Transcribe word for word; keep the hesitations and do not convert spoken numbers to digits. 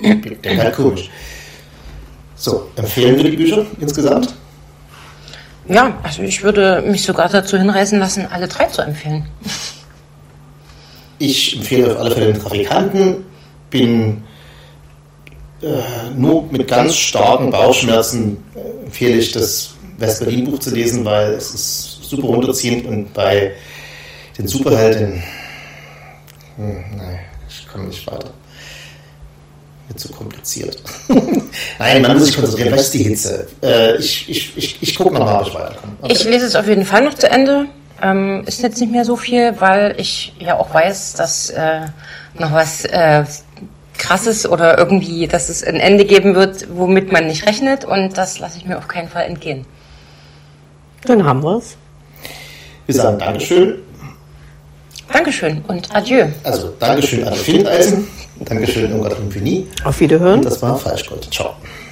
Der halt komisch. So, empfehlen wir die Bücher insgesamt? Ja, also ich würde mich sogar dazu hinreißen lassen, alle drei zu empfehlen. Ich empfehle auf alle Fälle den Trafikanten, bin äh, nur mit ganz starken Bauchschmerzen äh, empfehle ich das West-Berlin-Buch zu lesen, weil es ist super runterziehend und bei den Superhelden, hm, nein, ich komme nicht weiter. Mir zu kompliziert. Nein, man muss sich konzentrieren, was ist die Hitze? Äh, ich ich, ich, ich gucke nochmal, ob ich weiterkomme. Okay. Ich lese es auf jeden Fall noch zu Ende. Ähm, ist jetzt nicht mehr so viel, weil ich ja auch weiß, dass äh, noch was äh, Krasses oder irgendwie, dass es ein Ende geben wird, womit man nicht rechnet, und das lasse ich mir auf keinen Fall entgehen. Dann haben wir es. Wir sagen Dankeschön. Dankeschön und adieu. Also Dankeschön an Findeisen, Dankeschön an Gott und Vini. Auf Wiederhören. Und das war Falschgold. Ciao.